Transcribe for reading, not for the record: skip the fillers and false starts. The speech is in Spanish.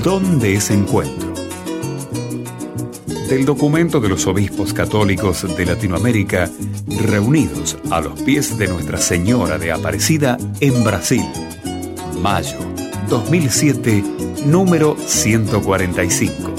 don de ese encuentro. Del documento de los obispos católicos de Latinoamérica reunidos a los pies de Nuestra Señora de Aparecida en Brasil, mayo 2007, número 145.